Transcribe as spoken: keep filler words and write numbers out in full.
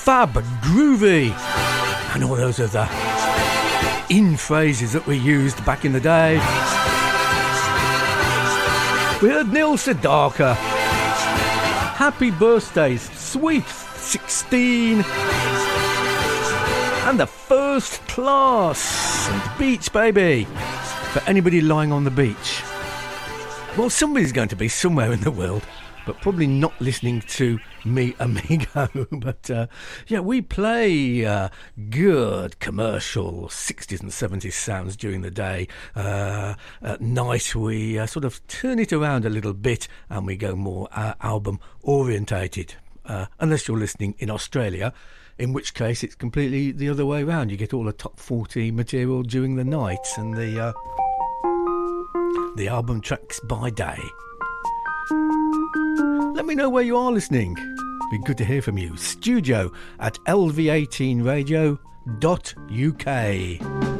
fab, groovy, and all those other in phrases that we used back in the day. We heard Neil Sedaka, Happy Birthdays, Sweet sixteen, and The First Class, and Beach Baby, for anybody lying on the beach. Well, somebody's going to be somewhere in the world, but probably not listening to me, amigo. But, uh, yeah, we play uh, good commercial sixties and seventies sounds during the day. Uh, at night, we uh, sort of turn it around a little bit, and we go more uh, album-orientated. Uh, unless you're listening in Australia, in which case it's completely the other way around. You get all the top forty material during the night, and the... Uh, the album tracks by day. Let me know where you are listening. Be good to hear from you. Studio at L V eighteen radio dot U K.